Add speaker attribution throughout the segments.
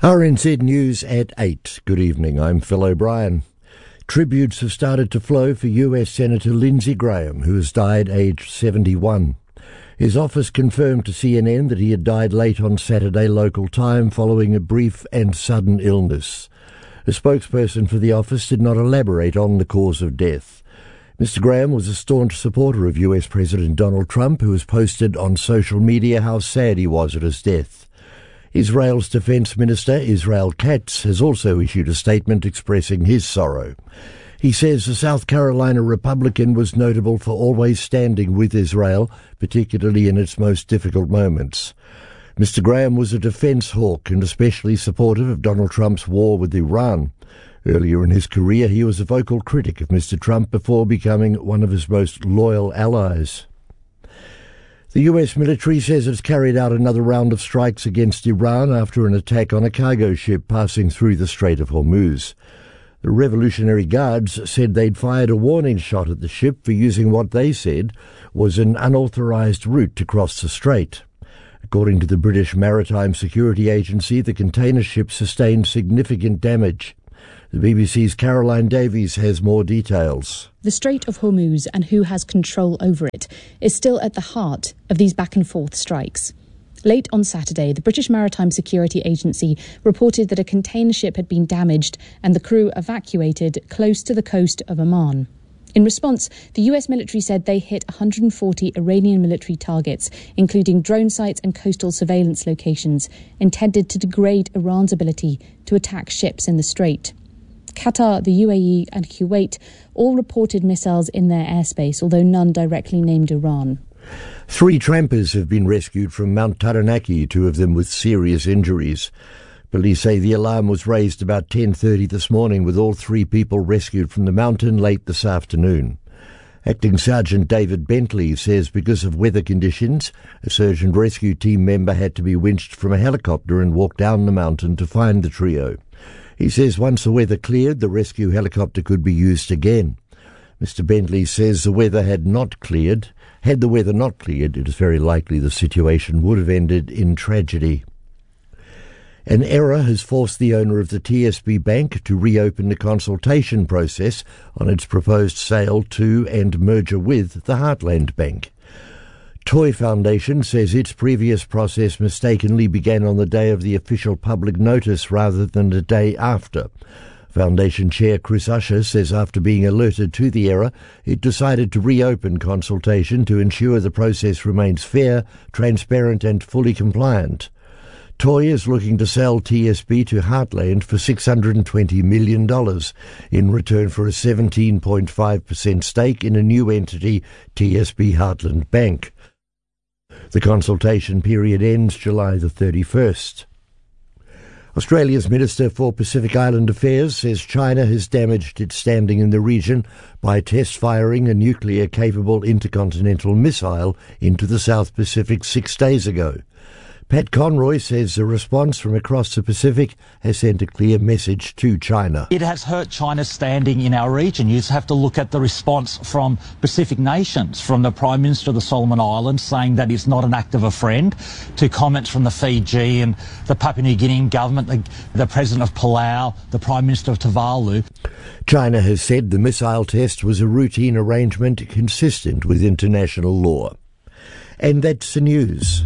Speaker 1: RNZ News at 8. Good evening, I'm Phil O'Brien. Tributes have started to flow for US Senator Lindsey Graham, who has died aged 71. His office confirmed to CNN that he had died late on Saturday local time following a brief and sudden illness. A spokesperson for the office did not elaborate on the cause of death. Mr. Graham was a staunch supporter of US President Donald Trump, who has posted on social media how sad he was at his death. Israel's Defense Minister, Israel Katz, has also issued a statement expressing his sorrow. He says the South Carolina Republican was notable for always standing with Israel, particularly in its most difficult moments. Mr. Graham was a defense hawk and especially supportive of Donald Trump's war with Iran. Earlier in his career, he was a vocal critic of Mr. Trump before becoming one of his most loyal allies. The US military says it's carried out another round of strikes against Iran after an attack on a cargo ship passing through the Strait of Hormuz. The Revolutionary Guards said they'd fired a warning shot at the ship for using what they said was an unauthorized route to cross the strait. According to the British Maritime Security Agency, the container ship sustained significant damage. The BBC's Caroline Davies has more details.
Speaker 2: The Strait of Hormuz and who has control over it is still at the heart of these back-and-forth strikes. Late on Saturday, the British Maritime Security Agency reported that a container ship had been damaged and the crew evacuated close to the coast of Oman. In response, the US military said they hit 140 Iranian military targets, including drone sites and coastal surveillance locations, intended to degrade Iran's ability to attack ships in the strait. Qatar, the UAE and Kuwait all reported missiles in their airspace, although none directly named Iran.
Speaker 1: 3 trampers have been rescued from Mount Taranaki, 2 of them with serious injuries. Police say the alarm was raised about 10:30 this morning, with all 3 people rescued from the mountain late this afternoon. Acting Sergeant David Bentley says because of weather conditions, a search and rescue team member had to be winched from a helicopter and walk down the mountain to find the trio. He says once the weather cleared, the rescue helicopter could be used again. Mr. Bentley says the weather had not cleared. Had the weather not cleared, it is very likely the situation would have ended in tragedy. An error has forced the owner of the TSB Bank to reopen the consultation process on its proposed sale to and merger with the Heartland Bank. Toy Foundation says its previous process mistakenly began on the day of the official public notice rather than the day after. Foundation Chair Chris Usher says after being alerted to the error, it decided to reopen consultation to ensure the process remains fair, transparent and fully compliant. Toy is looking to sell TSB to Heartland for $620 million in return for a 17.5% stake in a new entity, TSB Heartland Bank. The consultation period ends July the 31st. Australia's Minister for Pacific Island Affairs says China has damaged its standing in the region by test-firing a nuclear-capable intercontinental missile into the South Pacific 6 days ago. Pat Conroy says the response from across the Pacific has sent a clear message to China.
Speaker 3: It has hurt China's standing in our region. You just have to look at the response from Pacific nations, from the Prime Minister of the Solomon Islands saying that it's not an act of a friend, to comments from the Fiji and the Papua New Guinea government, the President of Palau, the Prime Minister of Tuvalu.
Speaker 1: China has said the missile test was a routine arrangement consistent with international law. And that's the news.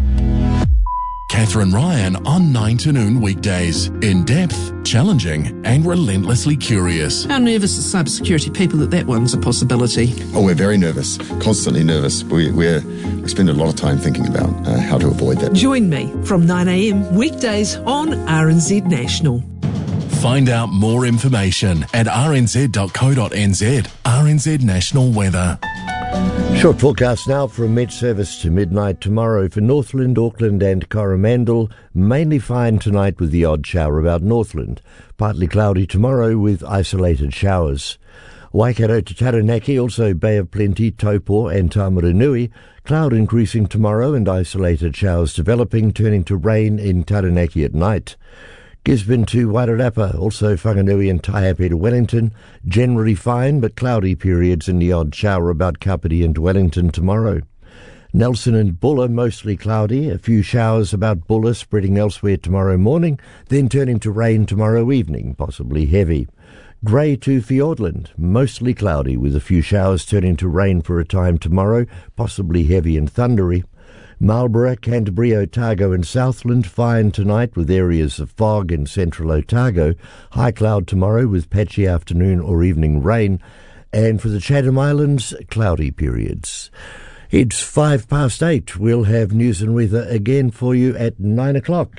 Speaker 4: Catherine Ryan on 9 to noon weekdays. In-depth, challenging and relentlessly curious.
Speaker 5: How nervous are cybersecurity people that one's a possibility?
Speaker 6: Oh, we're very nervous, constantly nervous. We spend a lot of time thinking about how to avoid that.
Speaker 5: Join me from 9 a.m. weekdays on RNZ National.
Speaker 4: Find out more information at rnz.co.nz. RNZ National Weather.
Speaker 1: Short forecast now from Met Service to midnight tomorrow for Northland, Auckland and Coromandel. Mainly fine tonight with the odd shower about Northland. Partly cloudy tomorrow with isolated showers. Waikato to Taranaki, also Bay of Plenty, Taupo and Tamaranui. Cloud increasing tomorrow and isolated showers developing, turning to rain in Taranaki at night. Gisborne to Wairarapa, also Whanganui and Taihape to Wellington. Generally fine, but cloudy periods and the odd shower about Kapiti and Wellington tomorrow. Nelson and Buller, mostly cloudy. A few showers about Buller, spreading elsewhere tomorrow morning, then turning to rain tomorrow evening, possibly heavy. Grey to Fiordland, mostly cloudy, with a few showers turning to rain for a time tomorrow, possibly heavy and thundery. Marlborough, Canterbury, Otago and Southland, fine tonight with areas of fog in central Otago. High cloud tomorrow with patchy afternoon or evening rain. And for the Chatham Islands, cloudy periods. It's 8:05. We'll have news and weather again for you at 9 o'clock.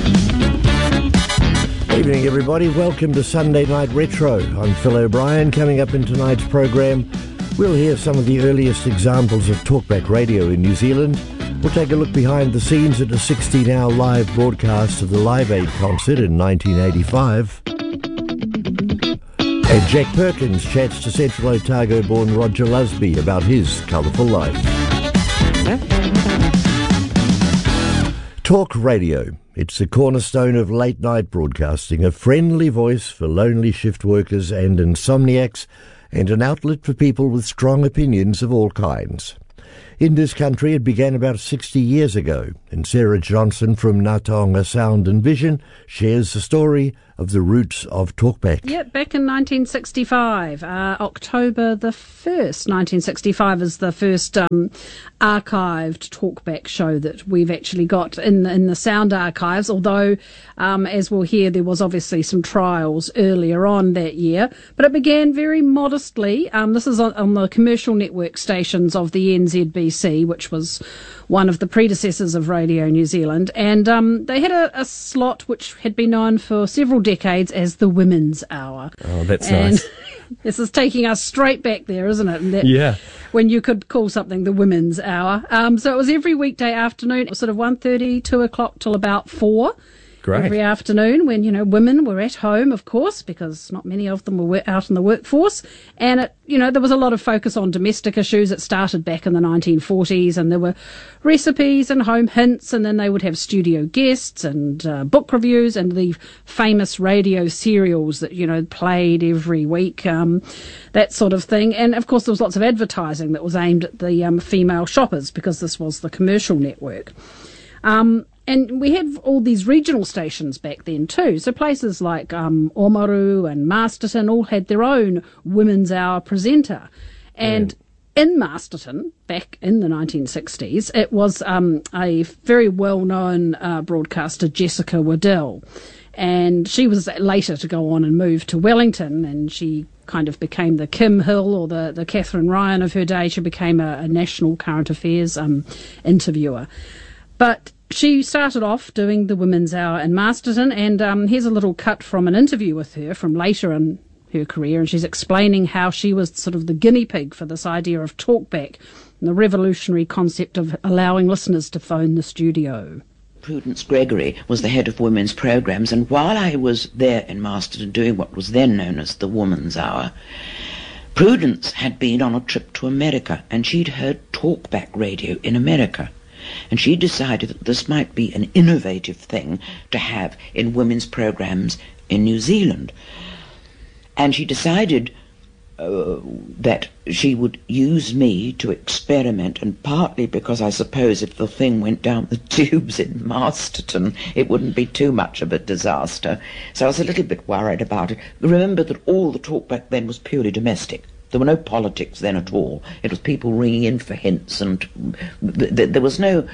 Speaker 1: Evening, everybody. Welcome to Sunday Night Retro. I'm Phil O'Brien. Coming up in tonight's program, we'll hear some of the earliest examples of talkback radio in New Zealand. We'll take a look behind the scenes at a 16-hour live broadcast of the Live Aid concert in 1985. And Jack Perkins chats to Central Otago-born Roger Lusby about his colourful life. Talk radio. It's the cornerstone of late-night broadcasting, a friendly voice for lonely shift workers and insomniacs, and an outlet for people with strong opinions of all kinds. In this country, it began about 60 years ago, and Sarah Johnson from Ngā Taonga Sound and Vision shares the story of the roots of talkback.
Speaker 7: Yeah, back in 1965, October the 1st, 1965 is the first archived talkback show that we've actually got in the sound archives, although, as we'll hear, there was obviously some trials earlier on that year, but it began very modestly. This is on the commercial network stations of the NZBC, which was one of the predecessors of Radio New Zealand, and they had a slot which had been known for several decades as the Women's Hour.
Speaker 8: Oh, that's nice.
Speaker 7: This is taking us straight back there, isn't it?
Speaker 8: Yeah.
Speaker 7: When you could call something the Women's Hour. So it was every weekday afternoon. It was sort of 1:30, 2 o'clock till about 4.
Speaker 8: Great.
Speaker 7: Every afternoon when, women were at home, of course, because not many of them were out in the workforce. And, there was a lot of focus on domestic issues. It started back in the 1940s, and there were recipes and home hints, and then they would have studio guests and book reviews and the famous radio serials that, played every week, that sort of thing. And, of course, there was lots of advertising that was aimed at the female shoppers because this was the commercial network. And we had all these regional stations back then too. So places like Oamaru and Masterton all had their own Women's Hour presenter. And in Masterton, back in the 1960s, it was a very well-known broadcaster, Jessica Waddell. And she was later to go on and move to Wellington, and she kind of became the Kim Hill or the Catherine Ryan of her day. She became a national current affairs interviewer. But she started off doing the Women's Hour in Masterton, and here's a little cut from an interview with her from later in her career, and she's explaining how she was sort of the guinea pig for this idea of talkback and the revolutionary concept of allowing listeners to phone the studio.
Speaker 9: Prudence Gregory was the head of women's programs, and while I was there in Masterton doing what was then known as the Woman's Hour, Prudence had been on a trip to America, and she'd heard talkback radio in America. And she decided that this might be an innovative thing to have in women's programs in New Zealand. And she decided that she would use me to experiment, and partly because I suppose if the thing went down the tubes in Masterton, it wouldn't be too much of a disaster. So I was a little bit worried about it. Remember that all the talk back then was purely domestic. There were no politics then at all. It was people ringing in for hints, and there was no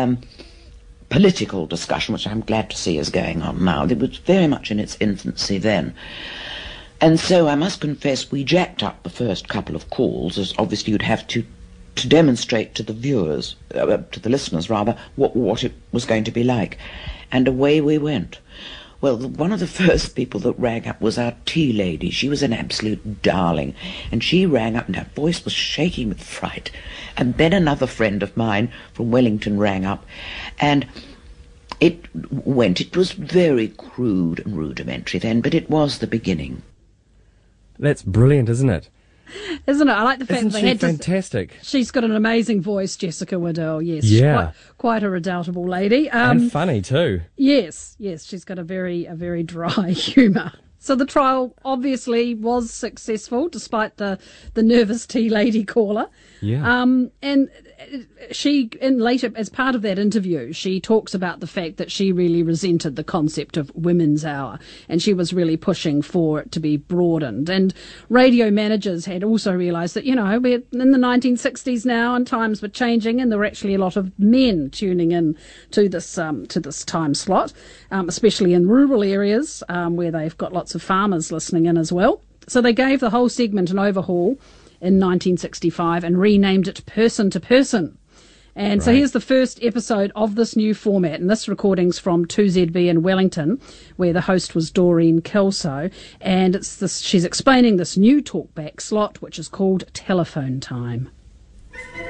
Speaker 9: political discussion, which I'm glad to see is going on now. It was very much in its infancy then. And so I must confess we jacked up the first couple of calls, as obviously you'd have to demonstrate to the viewers, to the listeners rather, what it was going to be like. And away we went. Well, one of the first people that rang up was our tea lady. She was an absolute darling. And she rang up and her voice was shaking with fright. And then another friend of mine from Wellington rang up. And it was very crude and rudimentary then, but it was the beginning.
Speaker 8: That's brilliant, isn't it?
Speaker 7: Isn't it? I like the fact
Speaker 8: Isn't
Speaker 7: that
Speaker 8: she
Speaker 7: they had
Speaker 8: fantastic?
Speaker 7: She's got an amazing voice, Jessica Waddell. Yes,
Speaker 8: yeah,
Speaker 7: quite a redoubtable lady,
Speaker 8: and funny too.
Speaker 7: Yes, she's got a very dry humour. So the trial obviously was successful, despite the nervous tea lady caller.
Speaker 8: Yeah.
Speaker 7: And later, as part of that interview, she talks about the fact that she really resented the concept of women's hour, and she was really pushing for it to be broadened. And radio managers had also realised that, we're in the 1960s now, and times were changing, and there were actually a lot of men tuning in to this time slot, especially in rural areas where they've got lots of farmers listening in as well. So they gave the whole segment an overhaul in 1965 and renamed it Person to Person. And so here's the first episode of this new format, and this recording's from 2ZB in Wellington, where the host was Doreen Kelso, and she's explaining this new talkback slot, which is called Telephone Time.